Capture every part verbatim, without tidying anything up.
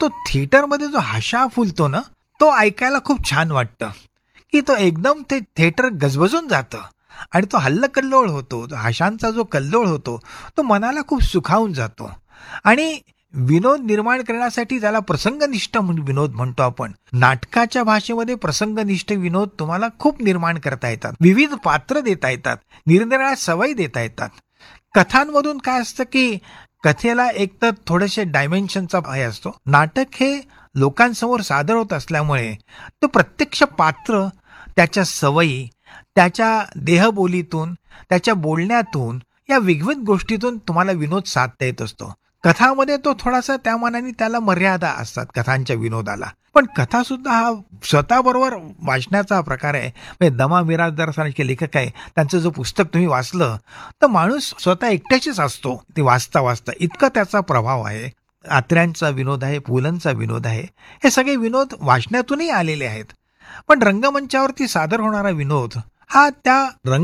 तो थिएटरमध्ये जो हाशा फुलतो ना, तो ऐकायला खूप छान वाटतं, की तो एकदम ते थिएटर गजबजून जातं आणि तो हल्लकल्लोळ होतो. तो हाशांचा जो कल्लोळ होतो, तो मनाला खूप सुखावून जातो. आणि विनोद निर्माण करण्यासाठी ज्याला प्रसंगनिष्ठ म्हणून विनोद म्हणतो आपण, नाटकाच्या भाषेमध्ये प्रसंगनिष्ठ विनोद तुम्हाला खूप निर्माण करता येतात. विविध पात्र देता येतात, निरनिराळ्या सवयी देता येतात. कथांमधून काय असतं, की कथेला एक तर थोडेसे डायमेन्शनचा हे असतो. नाटक हे लोकांसमोर सादर होत असल्यामुळे तो प्रत्यक्ष पात्र त्याच्या सवयी, त्याच्या देहबोलीतून, त्याच्या बोलण्यातून, या विविध गोष्टीतून तुम्हाला विनोद साधता येत असतो. कथामध्ये तो थोडासा त्या मानाने त्याला मर्यादा असतात कथांच्या विनोदाला. पण कथा सुद्धा हा स्वतःबरोबर वाचण्याचा प्रकार आहे. म्हणजे दमा मिराजदार सारखे लेखक आहे, त्यांचं जो पुस्तक तुम्ही वाचलं तर माणूस स्वतः एकट्याशीच असतो ते वाचता वाचता, इतका त्याचा प्रभाव आहे. आत्र्यांचा विनोद आहे, पुलंचा विनोद आहे, हे सगळे विनोद वाचण्यातूनही आलेले आहेत. पण रंगमंचावरती सादर होणारा विनोद हा त्या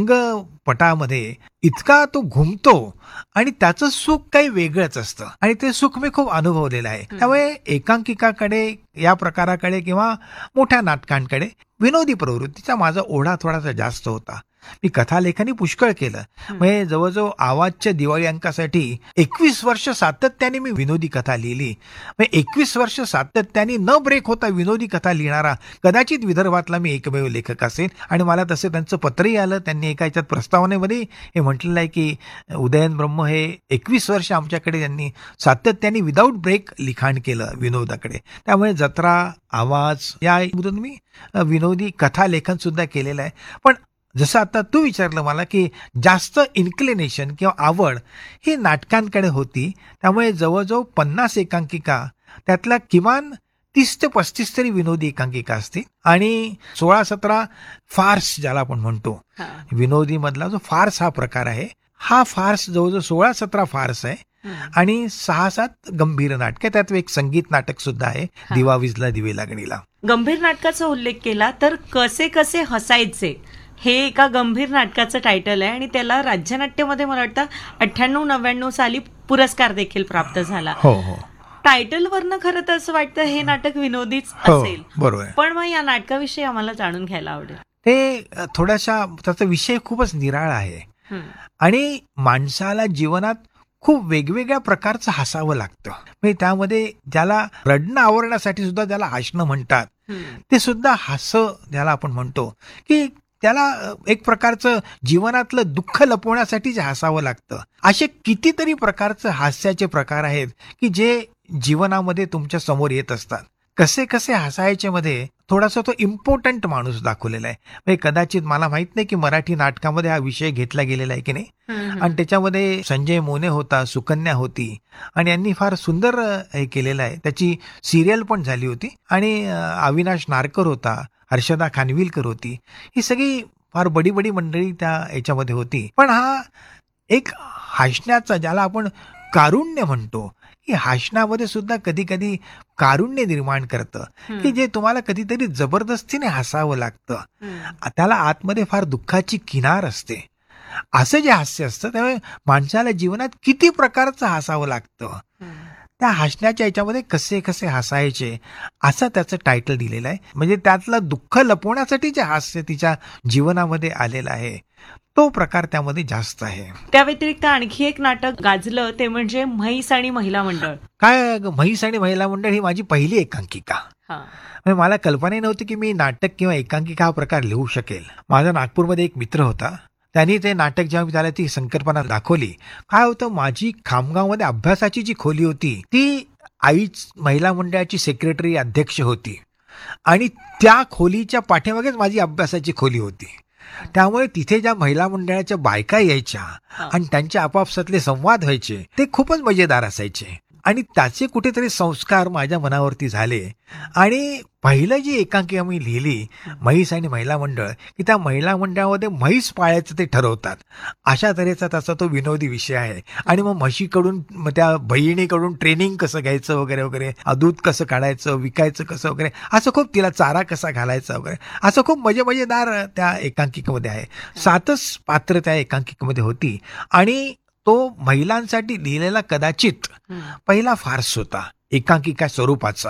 रंगपटामध्ये इतका तो घुमतो आणि त्याचं सुख काही वेगळंच असतं आणि ते सुख मी खूप अनुभवलेलं आहे. त्यामुळे एकांकिकाकडे, या प्रकाराकडे किंवा मोठ्या नाटकांकडे विनोदी प्रवृत्तीचा माझा ओढा थोडासा जास्त होता. मी कथालेखनही पुष्कळ केलं. म्हणजे जवळजवळ आवाजच्या दिवाळी अंकासाठी एकवीस वर्ष सातत्याने मी विनोदी कथा लिहिली. म्हणजे एकवीस वर्ष सातत्याने न ब्रेक होता विनोदी कथा लिहिणारा कदाचित विदर्भातला मी एकमेव लेखक असेल. आणि मला तसे त्यांचं पत्रही आलं. त्यांनी एका याच्यात प्रस्तावनेमध्ये हे म्हटलेलं आहे की उदयन ब्रह्म हे एकवीस वर्ष आमच्याकडे त्यांनी सातत्याने विदाऊट ब्रेक लिखाण केलं विनोदाकडे. त्यामुळे जत्रा, आवाज यामधून मी विनोदी कथा लेखन सुद्धा केलेलं आहे. पण जसं आता तू विचारलं मला की जास्त इन्क्लिनेशन किंवा आवड ही नाटकांकडे होती. त्यामुळे जवळजवळ पन्नास एकांकिका, त्यातल्या किमान तीस ते पस्तीस तरी विनोदी एकांकिका असतील आणि सोळा सतरा फार्स ज्याला आपण म्हणतो. विनोदी मधला जो फार्स हा प्रकार आहे, हा फार्स जवळजवळ सोळा सतरा फार्स आहे आणि सहा सात गंभीर नाटक, त्यात एक संगीत नाटक सुद्धा आहे, दिवा विजला दिवे लागणीला. गंभीर नाटकाचा उल्लेख केला तर कसे कसे हसायचे हे एका गंभीर नाटकाचं टायटल आहे आणि त्याला राज्यनाट्यमध्ये मला वाटतं अठ्ठ्याण्णव नव्याण्णव साली पुरस्कार देखील प्राप्त झाला. हो हो. टायटल वरनं खरं तर असं वाटतं हे नाटक विनोदीच असेल. बरोबर. पण मग या नाटकाविषयी आम्हाला जाणून घ्यायला आवडेल. ते थोडासा त्याचा विषय खूपच निराळा आहे आणि माणसाला जीवनात खूप वेगवेगळ्या प्रकारचं हसावं लागतं. म्हणजे त्यामध्ये ज्याला रडणं आवरण्यासाठी सुद्धा ज्याला हसणं म्हणतात, ते सुद्धा हास्य ज्याला आपण म्हणतो, की त्याला एक प्रकारचं जीवनातलं दुःख लपवण्यासाठी जे हसावं लागतं. असे कितीतरी प्रकारचे हास्याचे प्रकार आहेत की जे जीवनामध्ये तुमच्या समोर येत असतात. कसे कसे हसायचे मध्ये थोडासा तो इम्पॉर्टंट माणूस दाखवलेला आहे. म्हणजे कदाचित मला माहित नाही की मराठी नाटकामध्ये हा विषय घेतला गेलेला आहे की नाही. आणि त्याच्यामध्ये संजय मोने होता, सुकन्या होती आणि यांनी फार सुंदर हे केलेलं आहे. त्याची सिरियल पण झाली होती आणि अविनाश नारकर होता, हर्षदा खानविलकर होती. ही सगळी फार बडी बडी मंडळी त्या याच्यामध्ये होती. पण हा एक हसण्याचा, ज्याला आपण कारुण्य म्हणतो, की हसण्यामध्ये सुद्धा कधी कधी कारुण्य निर्माण करतं की जे तुम्हाला कधीतरी जबरदस्तीने हसावं लागतं. त्याला आतमध्ये फार दुःखाची किनार असते. असं जे हास्य असतं त्यामुळे माणसाला जीवनात किती प्रकारचं हसावं लागतं. त्या हसण्याच्या याच्यामध्ये कसे कसे हसायचे असं त्याचं टायटल दिलेलं आहे. म्हणजे त्यातलं दुःख लपवण्यासाठी जे हास्य तिच्या जीवनामध्ये आलेलं आहे तो प्रकार त्यामध्ये जास्त आहे. त्या व्यतिरिक्त आणखी एक नाटक गाजलं ते म्हणजे म्हैस आणि महिला मंडळ. काय म्हैस आणि महिला मंडळ ही माझी पहिली एकांकिका. म्हणजे मला कल्पना नव्हती की मी नाटक किंवा एकांकिका हा प्रकार लिहू शकेल. माझा नागपूरमध्ये एक मित्र होता, त्यांनी ते नाटक जेव्हा मी त्याला ती संकल्पना दाखवली, काय होतं, माझी खामगावमध्ये अभ्यासाची जी खोली होती ती आईच महिला मंडळाची सेक्रेटरी अध्यक्ष होती आणि त्या खोलीच्या पाठीमागेच माझी अभ्यासाची खोली होती. त्यामुळे तिथे ज्या महिला मंडळाच्या बायका यायच्या आणि त्यांचे आपापसातले संवाद व्हायचे ते खूपच मजेदार असायचे आणि त्याचे कुठेतरी संस्कार माझ्या मनावरती झाले. आणि पहिलं जी एकांकिका मी लिहिली म्हैस आणि महिला मंडळ, की त्या महिला मंडळामध्ये म्हैस पाळायचं ते ठरवतात, अशा तऱ्हेचा त्याचा तो विनोदी विषय आहे. आणि मग म्हशीकडून मग त्या बहिणीकडून ट्रेनिंग कसं घ्यायचं वगैरे वगैरे, दूध कसं काढायचं, विकायचं कसं वगैरे, असं खूप, तिला चारा कसा घालायचा वगैरे, असं खूप मजे मजेदार त्या एकांकिकेमध्ये आहे. सातच पात्र त्या एकांकिकेमध्ये होती आणि तो महिलांसाठी लिहिलेला कदाचित पहिला फार्स होता एकांकिका स्वरूपाचा.